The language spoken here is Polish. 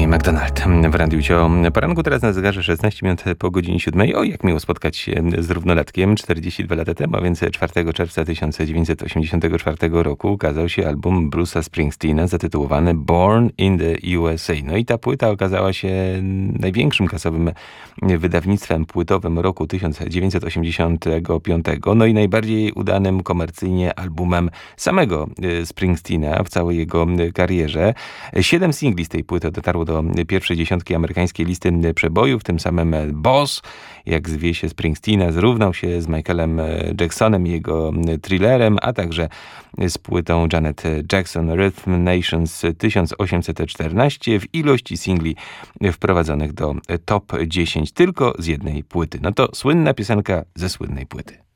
Tony McDonald w Radiu Cio. Poranku teraz na zegarze 16 minut po godzinie 7. O, jak miło spotkać się z równolatkiem. 42 lata temu, a więc 4 czerwca 1984 roku ukazał się album Bruce'a Springsteena zatytułowany Born in the USA. No i ta płyta okazała się największym kasowym wydawnictwem płytowym roku 1985. No i najbardziej udanym komercyjnie albumem samego Springsteena w całej jego karierze. 7 singli z tej płyty dotarło do pierwszej dziesiątki amerykańskiej listy przebojów. Tym samym Boss, jak zwie się Springsteena, zrównał się z Michaelem Jacksonem i jego Thrillerem, a także z płytą Janet Jackson Rhythm Nations 1814 w ilości singli wprowadzonych do top 10 tylko z jednej płyty. No to słynna piosenka ze słynnej płyty.